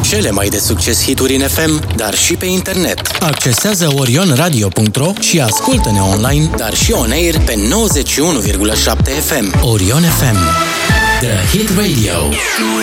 Cele mai de succes hituri în FM, dar și pe internet. Accesează orionradio.ro și ascultă-ne online, dar și on-air pe 91,7 FM. Orion FM. The Hit Radio.